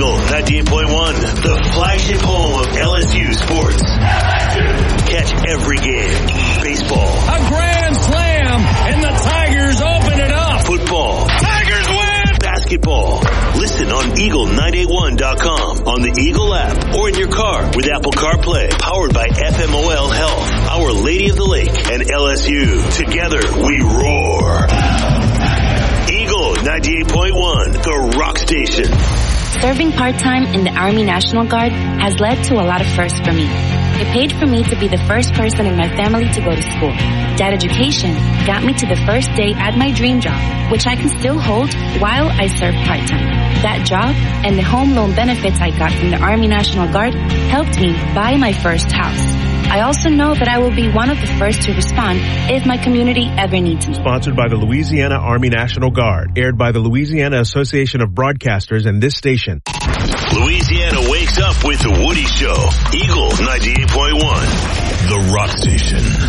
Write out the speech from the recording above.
Eagle 98.1, the flagship home of LSU sports. Catch every game. Baseball. A grand slam, and the Tigers open it up. Football. Tigers win! Basketball. Listen on Eagle981.com, on the Eagle app, or in your car with Apple CarPlay. Powered by FMOL Health, Our Lady of the Lake, and LSU. Together we roar. Eagle 98.1, the rock station. Serving part-time in the Army National Guard has led to a lot of firsts for me. It paid for me to be the first person in my family to go to school. That education got me to the first day at my dream job, which I can still hold while I serve part-time. That job and the home loan benefits I got from the Army National Guard helped me buy my first house. I also know that I will be one of the first to respond if my community ever needs me. Sponsored by the Louisiana Army National Guard. Aired by the Louisiana Association of Broadcasters and this station. Louisiana wakes up with the Woody Show. Eagle 98.1, the rock station.